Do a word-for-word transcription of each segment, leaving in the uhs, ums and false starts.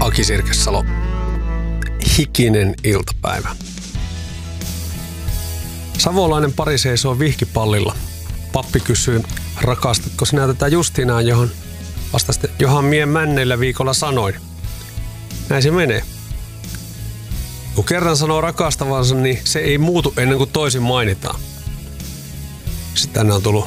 Aki Sirkesalo. Hikinen iltapäivä. Savolainen pari seisoo vihkipallilla. Pappi kysyy, rakastatko sinä tätä Justinaa, johon vastasi, johan mie männeillä viikolla sanoin. Näin se menee. Kun kerran sanoo rakastavansa, niin se ei muutu ennen kuin toisin mainitaan. Sitten tänne on tullut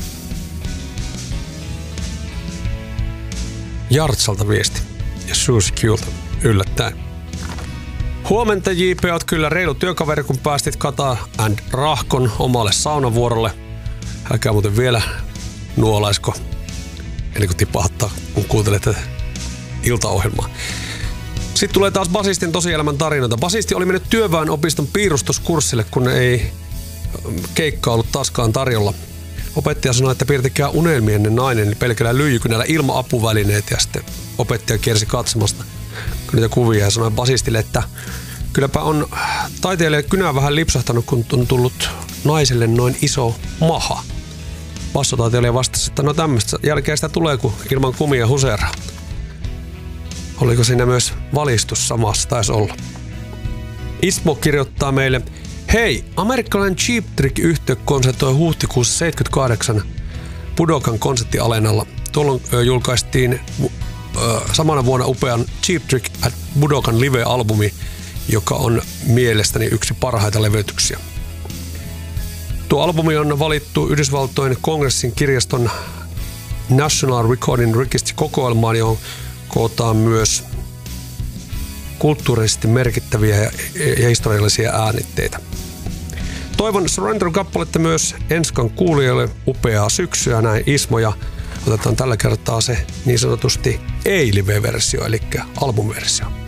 Jartsalta viesti ja Suzy Qlta yllättäen. Huomenta J P, oot kyllä reilu työkaveri, kun päästit Kata and Rahkon omalle saunavuorolle. Älkää muuten vielä nuolaisko, eli kun tipahtaa, kun kuuntelet tätä iltaohjelmaa. Sitten tulee taas basistin tosielämän tarinoita. Basisti oli mennyt työväenopiston piirustuskurssille, kun ei keikka ollut taaskaan tarjolla. Opettaja sanoi, että piirtäkää unelmienne nainen, niin pelkällä lyijykynällä ilman apuvälineet, ja sitten opettaja kiersi katsomasta niitä kuvia ja sanoi basistille, että kylläpä on taiteilijalle kynää vähän lipsahtanut, kun on tullut naiselle noin iso maha. Bassotaiteilija vastasi, että no tämmöistä jälkeen sitä tulee, kun ilman kumia huseraa. Oliko siinä myös valistus samassa? Taisi olla. Ismo kirjoittaa meille, hei, amerikkalainen Cheap Trick-yhtye konsertoi huhtikuussa seitsemänkymmentäkahdeksan Budokan konserttialenalla. Tuolloin ö, julkaistiin ö, samana vuonna upean Cheap Trick at Budokan live-albumi, joka on mielestäni yksi parhaita levytyksiä. Tuo albumi on valittu Yhdysvaltojen kongressin kirjaston National Recording Registry-kokoelmaan, johon kootaan myös kulttuurisesti merkittäviä ja, ja historiallisia äänitteitä. Toivon Surrender-kappaletta myös Enskan kuulijoille upeaa syksyä, näin Ismo, ja otetaan tällä kertaa se niin sanotusti ei-live-versio, eli album-versio.